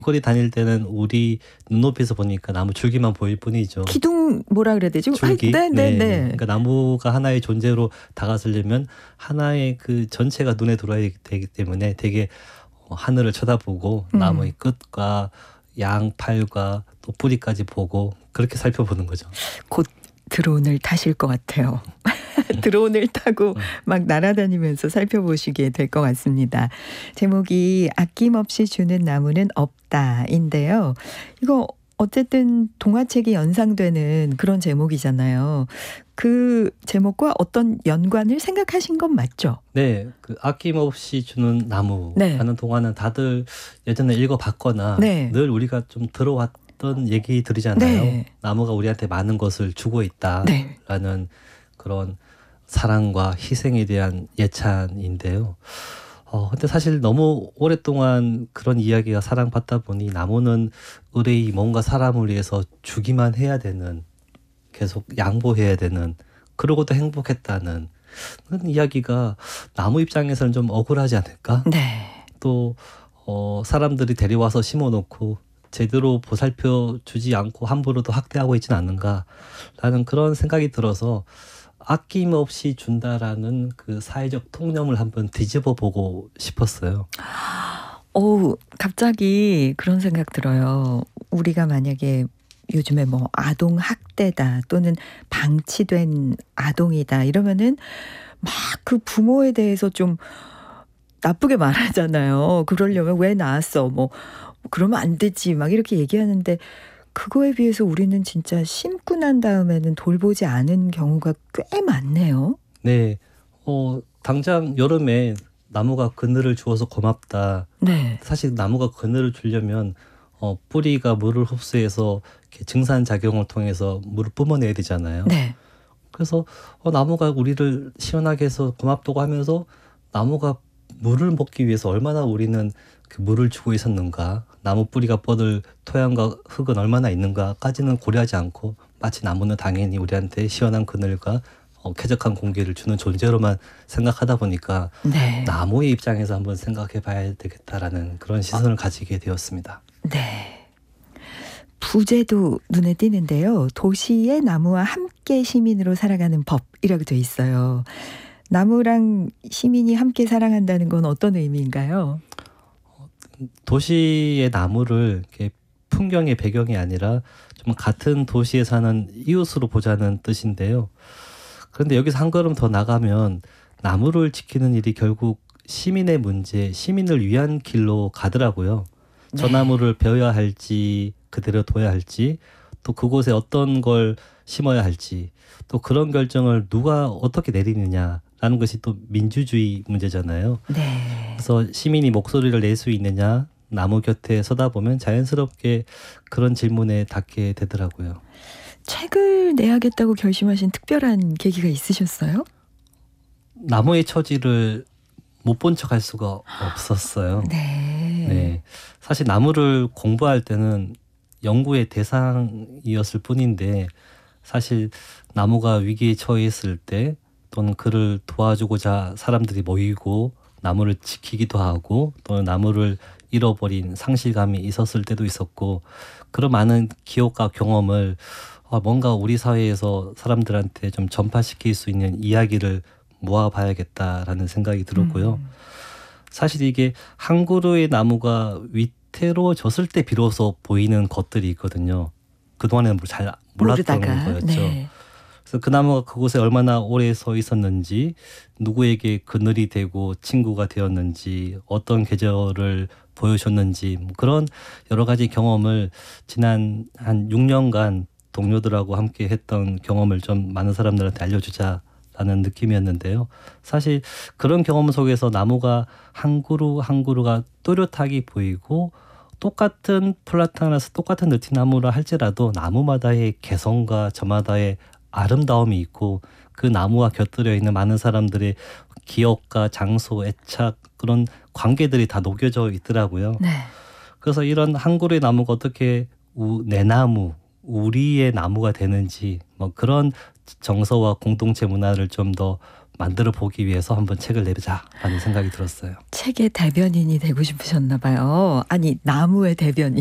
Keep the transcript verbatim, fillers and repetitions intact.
거리 다닐 때는 우리 눈높이에서 보니까 나무 줄기만 보일 뿐이죠. 기둥 뭐라 그래야 되죠? 줄기. 네, 네, 네. 네. 그러니까 나무가 하나의 존재로 다가서려면 하나의 그 전체가 눈에 들어야 되기 때문에 되게 하늘을 쳐다보고 음. 나무의 끝과 양팔과 또 뿌리까지 보고 그렇게 살펴보는 거죠. 곧 드론을 타실 것 같아요. 드론을 타고 막 날아다니면서 살펴보시게 될 것 같습니다. 제목이 아낌없이 주는 나무는 없다인데요. 이거 어쨌든 동화책이 연상되는 그런 제목이잖아요. 그 제목과 어떤 연관을 생각하신 건 맞죠? 네. 그 아낌없이 주는 나무라는 네. 동화는 다들 예전에 읽어봤거나 네. 늘 우리가 좀 들어왔던 얘기들이잖아요. 네. 나무가 우리한테 많은 것을 주고 네. 있다라는 그런 사랑과 희생에 대한 예찬인데요. 어, 근데 사실 너무 오랫동안 그런 이야기가 사랑받다 보니 나무는 의뢰이 뭔가 사람을 위해서 주기만 해야 되는, 계속 양보해야 되는, 그러고도 행복했다는 그런 이야기가 나무 입장에서는 좀 억울하지 않을까? 네. 또 어, 사람들이 데려와서 심어놓고 제대로 보살펴 주지 않고 함부로도 학대하고 있지는 않는가라는 그런 생각이 들어서 아낌없이 준다라는 그 사회적 통념을 한번 뒤집어 보고 싶었어요. 어우, 갑자기 그런 생각 들어요. 우리가 만약에 요즘에 뭐 아동 학대다 또는 방치된 아동이다 이러면은 막 그 부모에 대해서 좀 나쁘게 말하잖아요. 그러려면 왜 낳았어? 뭐 그러면 안 되지. 막 이렇게 얘기하는데 그거에 비해서 우리는 진짜 심고 난 다음에는 돌보지 않은 경우가 꽤 많네요. 네, 어, 당장 여름에 나무가 그늘을 주어서 고맙다. 네. 사실 나무가 그늘을 주려면 어, 뿌리가 물을 흡수해서 이렇게 증산 작용을 통해서 물을 뿜어내야 되잖아요. 네. 그래서 어, 나무가 우리를 시원하게 해서 고맙다고 하면서 나무가 물을 먹기 위해서 얼마나 우리는 그 물을 주고 있었는가, 나무 뿌리가 뻗을 토양과 흙은 얼마나 있는가까지는 고려하지 않고 마치 나무는 당연히 우리한테 시원한 그늘과 어, 쾌적한 공기를 주는 존재로만 생각하다 보니까 네. 나무의 입장에서 한번 생각해 봐야 되겠다라는 그런 시선을 가지게 되었습니다. 네. 부제도 눈에 띄는데요. 도시의 나무와 함께 시민으로 살아가는 법이라고 돼 있어요. 나무랑 시민이 함께 사랑한다는 건 어떤 의미인가요? 도시의 나무를 이렇게 풍경의 배경이 아니라 좀 같은 도시에 사는 이웃으로 보자는 뜻인데요. 그런데 여기서 한 걸음 더 나가면 나무를 지키는 일이 결국 시민의 문제, 시민을 위한 길로 가더라고요. 저 네. 나무를 베어야 할지 그대로 둬야 할지, 또 그곳에 어떤 걸 심어야 할지, 또 그런 결정을 누가 어떻게 내리느냐라는 것이 또 민주주의 문제잖아요. 네. 그래서 시민이 목소리를 낼 수 있느냐, 나무 곁에 서다 보면 자연스럽게 그런 질문에 닿게 되더라고요. 책을 내야겠다고 결심하신 특별한 계기가 있으셨어요? 나무의 처지를 못 본 척 할 수가 없었어요. 네. 네. 사실 나무를 공부할 때는 연구의 대상이었을 뿐인데 사실 나무가 위기에 처했을 때 또는 그를 도와주고자 사람들이 모이고 나무를 지키기도 하고 또는 나무를 잃어버린 상실감이 있었을 때도 있었고, 그런 많은 기억과 경험을 뭔가 우리 사회에서 사람들한테 좀 전파시킬 수 있는 이야기를 모아봐야겠다라는 생각이 들었고요. 음. 사실 이게 한 그루의 나무가 위태로워졌을 때 비로소 보이는 것들이 있거든요. 그동안에는 잘 몰랐던 모르다가. 거였죠. 네. 그래서 그 나무가 그곳에 얼마나 오래 서 있었는지, 누구에게 그늘이 되고 친구가 되었는지, 어떤 계절을 보여줬는지, 뭐 그런 여러 가지 경험을 지난 한 육 년간 동료들하고 함께 했던 경험을 좀 많은 사람들한테 알려주자라는 느낌이었는데요. 사실 그런 경험 속에서 나무가 한 그루 한 그루가 또렷하게 보이고, 똑같은 플라타나스 똑같은 느티나무라 할지라도 나무마다의 개성과 저마다의 아름다움이 있고, 그 나무와 곁들여 있는 많은 사람들의 기억과 장소, 애착, 그런 관계들이 다 녹여져 있더라고요. 네. 그래서 이런 한 그루의 나무가 어떻게 우, 내 나무, 우리의 나무가 되는지, 뭐 그런 정서와 공동체 문화를 좀 더 만들어 보기 위해서 한번 책을 내자라는 생각이 들었어요. 책의 대변인이 되고 싶으셨나 봐요. 아니 나무의 대변인.